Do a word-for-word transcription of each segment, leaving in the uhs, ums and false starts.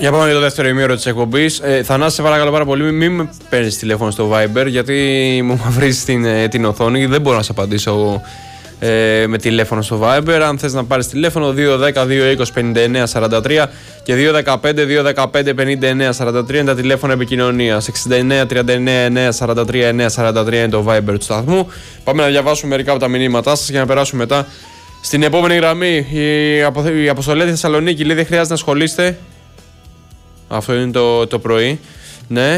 Για πάμε για το δεύτερο ημίωρο της εκπομπής. Ε, Θανάση, σε παρακαλώ πάρα πολύ, μην με παίρνεις τηλέφωνο στο Viber, γιατί μου μαυρίζεις την, την οθόνη. Δεν μπορώ να σε απαντήσω ε, με τηλέφωνο στο Viber. Αν θες να πάρεις τηλέφωνο, δύο δέκα δύο είκοσι πενήντα εννέα σαράντα τρία και δύο δεκαπέντε δύο δεκαπέντε πενήντα εννέα σαράντα τρία είναι τα τηλέφωνα επικοινωνίας. εξήντα εννέα τριάντα εννέα εννέα σαράντα τρία εννέα σαράντα τρία είναι το Viber του σταθμού. Πάμε να διαβάσουμε μερικά από τα μηνύματά σας για να περάσουμε μετά στην επόμενη γραμμή. Η, απο, η αποστολή Θεσσαλονίκη λέει δεν χρειάζεται να ασχολείστε. Αυτό είναι το, το πρωί. Ναι.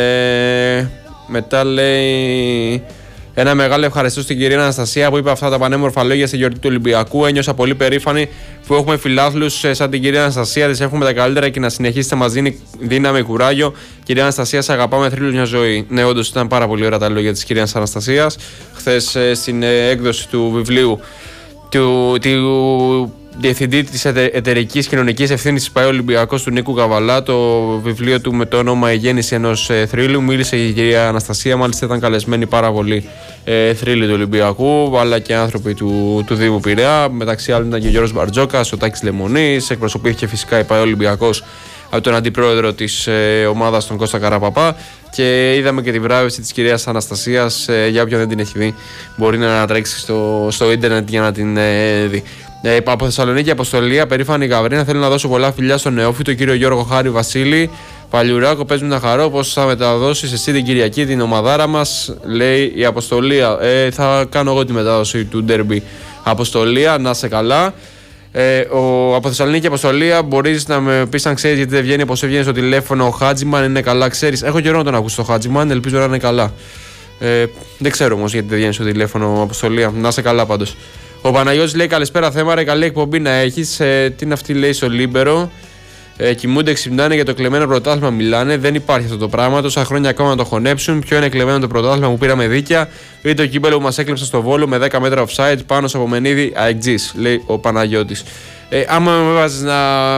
Ε, μετά λέει ένα μεγάλο ευχαριστώ στην κυρία Αναστασία που είπε αυτά τα πανέμορφα λόγια στη γιορτή του Ολυμπιακού. Ένιωσα πολύ περήφανη που έχουμε φιλάθλους σαν την κυρία Αναστασία. Της εύχομαι τα καλύτερα και να συνεχίσετε, μας δίνει δύναμη, κουράγιο. Κυρία Αναστασία, σε αγαπάμε, θρύλους μια ζωή. Ναι, όντως ήταν πάρα πολύ ωραία τα λόγια της κυρίας Αναστασίας. Χθες στην έκδοση του βιβλίου του. του Διευθυντή της Εταιρικής Κοινωνικής Ευθύνης της ΠΑΕ Ολυμπιακός του Νίκου Καβαλά, το βιβλίο του με το όνομα «Η γέννηση ενός ε, θρύλου». Μίλησε η κυρία Αναστασία, μάλιστα ήταν καλεσμένοι πάρα πολλοί ε, θρύλοι του Ολυμπιακού, αλλά και άνθρωποι του, του Δήμου Πειραιά. Μεταξύ άλλων ήταν και ο Γιώργος Μπαρτζόκας, ο Τάκης Λεμονής, εκπροσωπήθηκε φυσικά η ΠΑΕ Ολυμπιακός από τον αντιπρόεδρο της ε, ομάδας, τον Κώστα Καραπαπά, και είδαμε και τη βράβευση της κυρίας Αναστασίας. Ε, για όποιον δεν την έχει δει, μπορεί να ανατρέξει στο, στο ίντερνετ για να την ε, δει. Ε, από Θεσσαλονίκη, Αποστολία, περήφανη Γαβρίνα. Θέλω να δώσω πολλά φιλιά στον νεόφυτο κύριο Γιώργο Χάρη Βασίλη Παλιουράκο. Πες μου να χαρώ πως θα μεταδώσεις εσύ την Κυριακή την ομαδάρα μας, λέει η Αποστολία. Ε, θα κάνω εγώ τη μετάδοση του ντέρμπι. Αποστολία, να σε καλά. Ε, ο, από Θεσσαλονίκη, Αποστολία, μπορείς να με πεις αν ξέρεις γιατί δεν βγαίνει όπως έβγαινε στο τηλέφωνο ο Χάτζιμαν. Είναι καλά, ξέρεις? Έχω καιρό να τον ακούσω το Χάτζιμαν, ελπίζω να είναι καλά. Ε, δεν ξέρω όμως γιατί δεν βγαίνει στο τηλέφωνο, Αποστολία. Να σε καλά πάντως. Ο Παναγιώτης λέει καλησπέρα θέμα, ρε, καλή εκπομπή να έχεις. Ε, τι είναι αυτή, λέει, στο Λίμπερο. Ε, κοιμούνται, ξυπνάνε, για το κλεμμένο πρωτάθλημα μιλάνε. Δεν υπάρχει αυτό το πράγμα. Τόσα χρόνια ακόμα να το χωνέψουν. Ποιο είναι κλεμμένο το πρωτάθλημα που πήραμε δίκαια, ή το κύπελο που μας έκλεψε στο Βόλο με δέκα μέτρα offside πάνω στο Απομενίδη αεκτζής, λέει ο Παναγιώτης. Ε, άμα με βάζεις να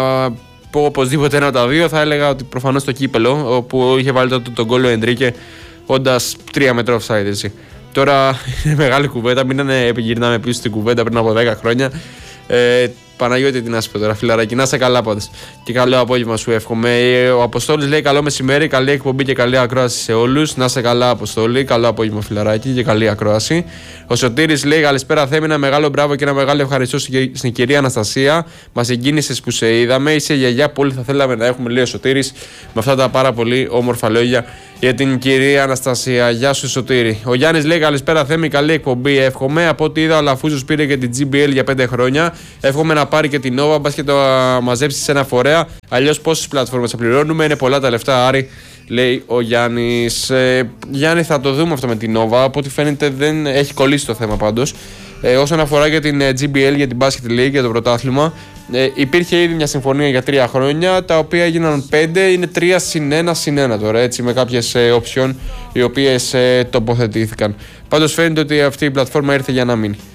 πω οπωσδήποτε ένα από τα δύο, θα έλεγα ότι προφανώς το κύπελο, όπου είχε βάλει τότε τον γκολ ο Εντρίκε, όντας τρία μέτρα offside, έτσι. Τώρα είναι μεγάλη κουβέντα, μην επιγυρνάμε πίσω στην κουβέντα πριν από δέκα χρόνια. Ε, Παναγιώτη, τι να σου πω τώρα, φιλαράκι, να είσαι καλά πάντως. Και καλό απόγευμα σου εύχομαι. Ο Αποστόλης λέει καλό μεσημέρι, καλή εκπομπή και καλή ακρόαση σε όλους. Να είσαι καλά, Αποστόλη, καλό απόγευμα, φιλαράκι, και καλή ακρόαση. Ο Σωτήρης λέει καλησπέρα Θέμη, ένα μεγάλο μπράβο και ένα μεγάλο ευχαριστώ στην κυρία Αναστασία. Μας εγκίνησες που σε είδαμε, είσαι γιαγιά που όλοι θα θέλαμε να έχουμε, λέει ο Σωτήρης, με αυτά τα πάρα πολύ όμορφα λόγια για την κυρία Αναστασία. Γεια σου, Σωτήρη. Ο Γιάννης λέει καλησπέρα Θέμη, καλή εκπομπή. Εύχομαι. Από ό,τι είδα, ο Λαφούζος πήρε και την τζι μπι ελ για πέντε χρόνια. Εύχομαι να πάρει και την Nova, μπας και το μαζέψει σε ένα φορέα. Αλλιώς πόσες πλατφόρμες θα πληρώνουμε? Είναι πολλά τα λεφτά, Άρη, λέει ο Γιάννης. Ε, Γιάννη, θα το δούμε αυτό με την Nova. Από ό,τι φαίνεται δεν έχει κολλήσει το θέμα πάντως. Ε, όσον αφορά για την τζι μπι ελ, για την Basket League, για το πρωτάθλημα, ε, υπήρχε ήδη μια συμφωνία για τρία χρόνια, τα οποία έγιναν πέντε, είναι τρία συν ένα συν ένα τώρα, έτσι, με κάποιες ε, οψιόν οι οποίες ε, τοποθετήθηκαν. Πάντως φαίνεται ότι αυτή η πλατφόρμα ήρθε για να μείνει.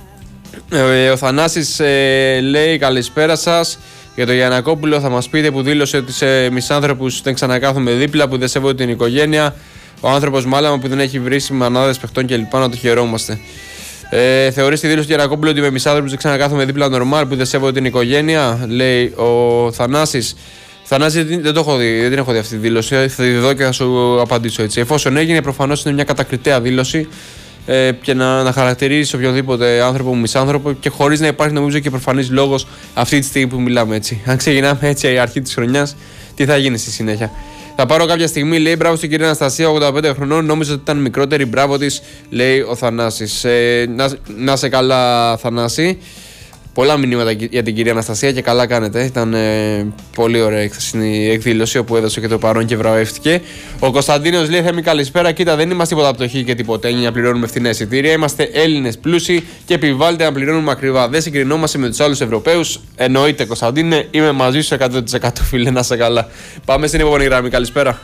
Ε, ο Θανάσης ε, λέει καλησπέρα σας. Για τον Γιαννακόπουλο θα μας πείτε που δήλωσε ότι σε μισάνθρωπους δεν ξανακάθομαι δίπλα, που δεν σέβονται την οικογένεια. Ο άνθρωπος μάλαμα που δεν έχει βρει μανάδες παιχτών κλπ. Να το χαιρόμαστε. Ε, θεωρείς τη δήλωση του Γιαννακόπουλου ότι με μισάνθρωπους δεν ξανακάθομαι δίπλα νορμάλ, που δεν σέβονται την οικογένεια, λέει ο Θανάσης. Θανάση, δεν, το έχω δει, δεν την έχω δει αυτή τη δήλωση. Θα τη δω και θα σου απαντήσω έτσι. Εφόσον έγινε, προφανώς είναι μια κατακριτέα δήλωση. Ε, και να, να χαρακτηρίζει οποιοδήποτε άνθρωπο μισάνθρωπο, και χωρίς να υπάρχει, νομίζω, και προφανής λόγος αυτή τη στιγμή που μιλάμε έτσι. Αν ξεκινάμε έτσι η αρχή της χρονιάς, τι θα γίνει στη συνέχεια? Θα πάρω κάποια στιγμή, λέει, μπράβο στην κυρία Αναστασία, ογδόντα πέντε χρονών. Νόμιζα ότι ήταν μικρότερη, μπράβο της, λέει ο Θανάσης. Ε, να, να σε καλά, Θανάση. Πολλά μηνύματα για την κυρία Αναστασία και καλά κάνετε. Ήταν ε, πολύ ωραία η εκδήλωση όπου έδωσε και το παρόν και βραβεύτηκε. Ο Κωνσταντίνος λέει: Θέμη, καλησπέρα. Κοίτα, δεν είμαστε τίποτα πτωχοί και τίποτα να πληρώνουμε φθηνά εισιτήρια. Είμαστε Έλληνες πλούσιοι και επιβάλλεται να πληρώνουμε ακριβά. Δεν συγκρινόμαστε με τους άλλους Ευρωπαίους. Εννοείται, Κωνσταντίνε, είμαι μαζί σου εκατό τοις εκατό, φίλε, να σε καλά. Πάμε στην επόμενη γραμμή. Καλησπέρα.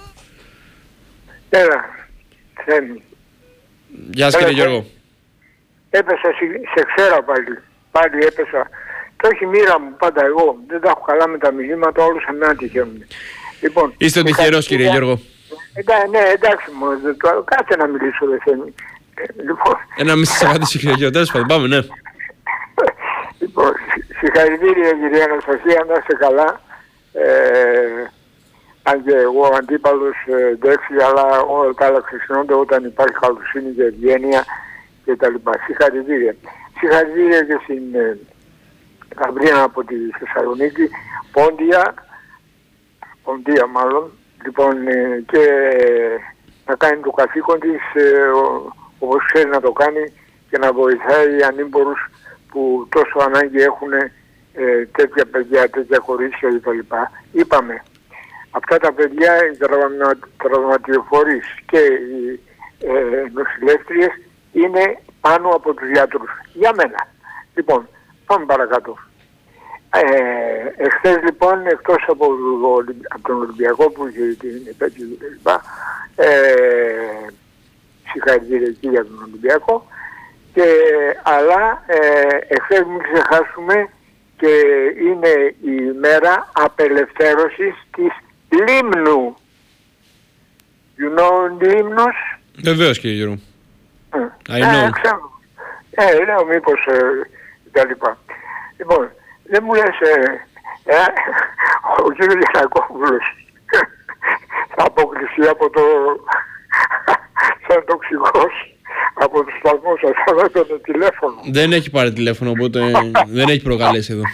Έλα, Θέμη. Γεια σας, κύριε Γιώργο. Έπεσα, σε ξέρω πάλι. Πάλι έπεσα. Και όχι μοίρα μου, πάντα εγώ. Δεν τα έχω καλά με τα μηνύματα, όλους εμένα τυχαίνουν. Λοιπόν, είστε τυχερός, κύριε Γιώργο. εντά, ναι, εντάξει μου, κάτσε να μιλήσω, δεν θέλει. Λοιπόν, ένα μισή σας απαντήσει, κύριε Γιώργο. Τέλος πάντων, πάμε, ναι. Λοιπόν, συγχαρητήρια, κυρία Αναστασία, να είστε καλά. Ε, αν και εγώ αντίπαλος ε, εντάξει, αλλά όλα τα άλλα ξεχνώνται όταν υπάρχει καλοσύνη και ευγένεια κτλ. Συγχαρητήρια. Συγχαρητήρια και στην ε, Γαμπρίνα από τη Θεσσαλονίκη, Πόντια, Ποντία μάλλον, λοιπόν, ε, και να κάνει το καθήκον της ε, ο, όπως ξέρει να το κάνει και να βοηθάει ανήμπορους που τόσο ανάγκη έχουν ε, τέτοια παιδιά, τέτοια κορίτσια κτλ. Είπαμε, αυτά τα παιδιά, οι τραυμα, τραυματιοφορείς και οι ε, νοσηλεύτριες είναι πάνω από τους γιατρούς. Για μένα. Λοιπόν, πάμε παρακάτω. Ε, εχθές λοιπόν, εκτός από, από τον Ολυμπιακό που είχε την επέτειο κλπ. Ε, συγχαρητήρια εκεί για τον Ολυμπιακό. Και, αλλά ε, εχθές μην ξεχάσουμε και είναι η μέρα απελευθέρωσης της Λίμνου. You know Λίμνος? Βεβαίως κύριε Γιώργο. I know. Ε, ε, λέω μήπως ε, τα λοιπά. Λοιπόν, δεν μου λες, ε, ε, ο κύριος Γιαννακόπουλος θα αποκλειστεί από το σαν τοξικός από το σταθμό σας, θα έπαιρνε τηλέφωνο. Δεν έχει πάρει τηλέφωνο, οπότε δεν έχει προκαλέσει εδώ.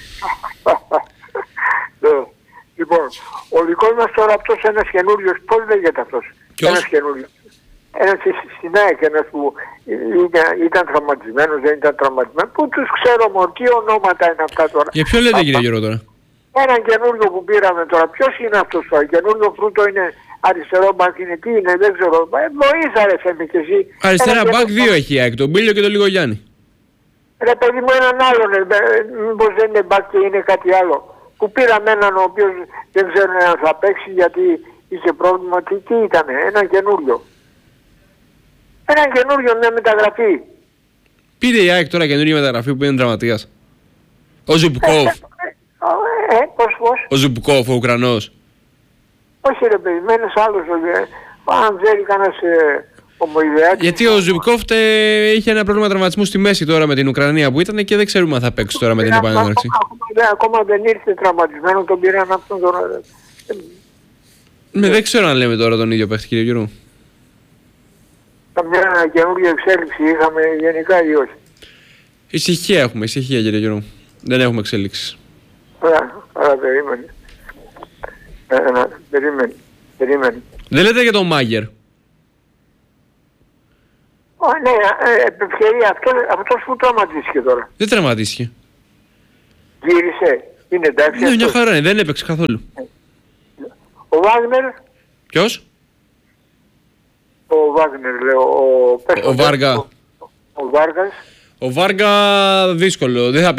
Ναι. Λοιπόν, ο δικός μας τώρα αυτός ένας καινούριος, πώς λέγεται αυτός? Ποιος? Ένας καινούριος. Ένας στην ΑΕΚ, ένας που ήταν, ήταν τραυματισμένος, δεν ήταν τραυματισμένος. Πού τους ξέρω μόνο, τι ονόματα είναι αυτά τώρα? Για ποιο λέτε κύριε Γιώργο τώρα? Έναν καινούριο που πήραμε τώρα, ποιος είναι αυτός τώρα? Καινούριο φρούτο είναι αριστερό μπακ, είναι τι είναι, δεν ξέρω. Ε, βοήθα ρε Θέμη και εσύ. Αριστερά Ένα μπακ καινούριο... δύο έχει η ΑΕΚ, τον Μπίλιο και τον Λιγογιάννη. Ρε παιδί μου έναν άλλον, ε, μήπως δεν είναι μπακ και είναι κάτι άλλο. Που πήραμε έναν ο οποίος δεν ξέρω αν θα παίξει γιατί είχε πρόβλημα, τι, τι ήταν, ένα καινούριο. Ένα καινούριο, μια μεταγραφή. Πήρε η ΑΕΚ τώρα καινούργια μεταγραφή που είναι τραυματίας. Ο Ζουμπκόφ. Ε, ε, πώς, πώς. Ο Ζουμπκόφ, ο Ουκρανός. Όχι ρε παιδί, με ένας άλλος, ε, αν ξέρει κανένας ε, ομοειδεάτης. Γιατί ο Ζουμπκόφ ε, είχε ένα πρόβλημα τραυματισμού στη μέση τώρα με την Ουκρανία που ήταν και δεν ξέρουμε αν θα παίξει τώρα με την επανέναρξη. Ακόμα, ακόμα δεν ήρθε τραυματισμένο, τον πήραν αυτόν τον... Με, δεν ξέρω αν λέμε τώρα τον ίδιο παίχτη κύριε Γιώργο. Μια καινούργια εξέλιξη είχαμε γενικά ή όχι? Ησυχία έχουμε, ησυχία κύριε Γιώργο. Δεν έχουμε εξέλιξεις. Ωραία, άρα περίμενε. Ε, ε, περίμενε, περίμενε. Δεν λέτε για τον Μάγερ? Ω, ναι, ε, ευκαιρία, αυτός, αυτός που τραυματίστηκε τώρα. Δεν τραυματίστηκε. Γύρισε, είναι εντάξει? Ναι, μια χαρά είναι, δεν έπαιξε καθόλου. Ο Βάγνερ, Ποιος? ο Βάγνερ λέω, ο... Ο Βάργα. Ο, ο Βάργας. Ο Βάργα δύσκολο. Δεν θα